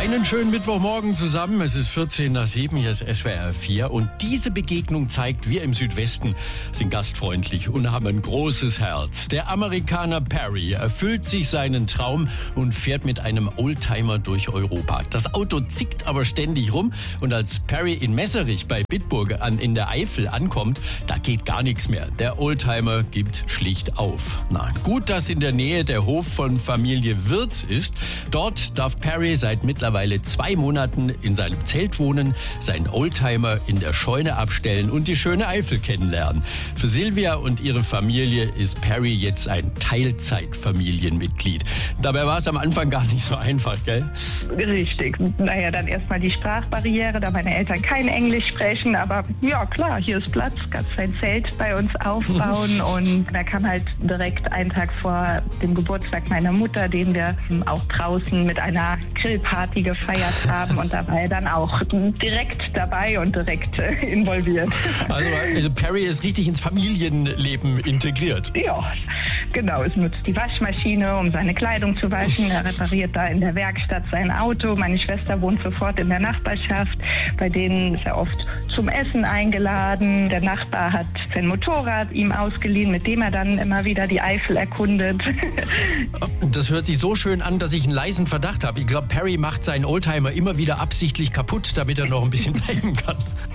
Einen schönen Mittwochmorgen zusammen. Es ist 14 nach 7, hier ist SWR 4. Und diese Begegnung zeigt, wir im Südwesten sind gastfreundlich und haben ein großes Herz. Der Amerikaner Perry erfüllt sich seinen Traum und fährt mit einem Oldtimer durch Europa. Das Auto zickt aber ständig rum. Und als Perry in Messerich bei Bitburg in der Eifel ankommt, da geht gar nichts mehr. Der Oldtimer gibt schlicht auf. Na, gut, dass in der Nähe der Hof von Familie Wirz ist. Dort darf Perry seit mittlerweile 2 Monaten in seinem Zelt wohnen, seinen Oldtimer in der Scheune abstellen und die schöne Eifel kennenlernen. Für Silvia und ihre Familie ist Perry jetzt ein Teilzeitfamilienmitglied. Dabei war es am Anfang gar nicht so einfach, gell? Richtig. Naja, dann erstmal die Sprachbarriere, da meine Eltern kein Englisch sprechen. Aber ja, klar, hier ist Platz, kannst ein Zelt bei uns aufbauen. Und da kam halt direkt einen Tag vor dem Geburtstag meiner Mutter, den wir auch draußen mit einer Grillparty gefeiert haben. Und da war er dann auch direkt dabei und direkt involviert. Also Perry ist richtig ins Familienleben integriert. Ja, genau. Es nutzt die Waschmaschine, um seine Kleidung zu waschen. Er repariert da in der Werkstatt sein Auto. Meine Schwester wohnt sofort in der Nachbarschaft. Bei denen ist er oft zum Essen eingeladen. Der Nachbar hat sein Motorrad ihm ausgeliehen, mit dem er dann immer wieder die Eifel erkundet. Das hört sich so schön an, dass ich einen leisen Verdacht habe. Ich glaube, Perry macht seinen Oldtimer immer wieder absichtlich kaputt, damit er noch ein bisschen bleiben kann.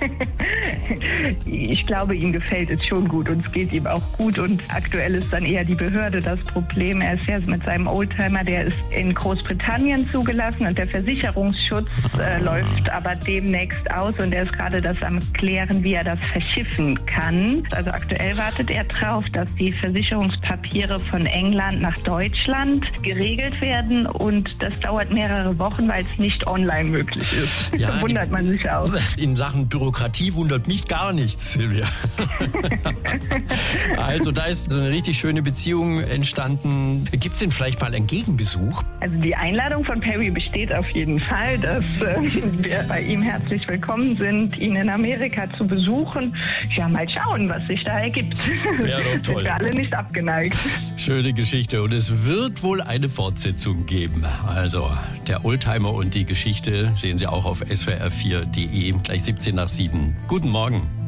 Ich glaube, ihm gefällt es schon gut und es geht ihm auch gut. Und aktuell ist dann eher die Behörde das Problem. Er ist ja mit seinem Oldtimer, der ist in Großbritannien zugelassen und der Versicherungsschutz läuft aber demnächst aus und er ist gerade das am Klären, wie er das verschiffen kann. Also aktuell wartet er drauf, dass die Versicherungspapiere von England nach Deutschland geregelt werden und das dauert mehrere Wochen, weil es nicht online möglich ist. Ja, da wundert man sich auch. In Sachen Bürokratie wundert mich gar nichts, Silvia. Also da ist so eine richtig schöne Beziehung entstanden. Gibt es denn vielleicht mal einen Gegenbesuch? Also die Einladung von Perry besteht auf jeden Fall, dass wir bei ihm herzlich willkommen sind, ihn in Amerika zu besuchen. Ja, mal schauen, was sich da ergibt. Wäre doch toll. Sind wir alle nicht abgeneigt. Schöne Geschichte und es wird wohl eine Fortsetzung geben. Also der Oldtimer und die Geschichte sehen Sie auch auf swr4.de, gleich 17 nach 7. Guten Morgen.